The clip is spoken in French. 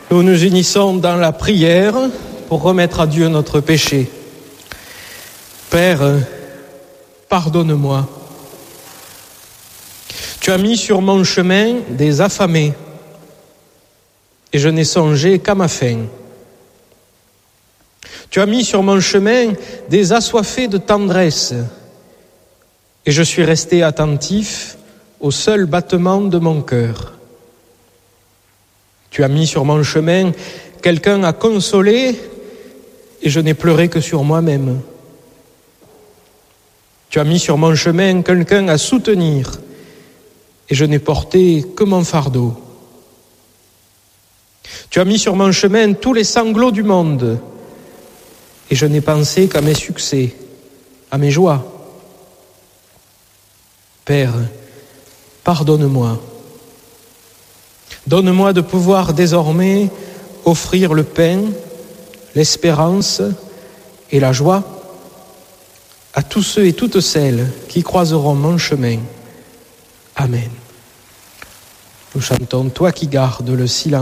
Nous nous unissons dans la prière pour remettre à Dieu notre péché. Père, pardonne-moi. Tu as mis sur mon chemin des affamés, et je n'ai songé qu'à ma faim. Tu as mis sur mon chemin des assoiffés de tendresse, et je suis resté attentif au seul battement de mon cœur. Tu as mis sur mon chemin quelqu'un à consoler, et je n'ai pleuré que sur moi-même. Tu as mis sur mon chemin quelqu'un à soutenir, et je n'ai porté que mon fardeau. Tu as mis sur mon chemin tous les sanglots du monde, et je n'ai pensé qu'à mes succès, à mes joies. Père, pardonne-moi. Donne-moi de pouvoir désormais offrir le pain, l'espérance et la joie à tous ceux et toutes celles qui croiseront mon chemin. Amen. Nous chantons « Toi qui gardes le silence ».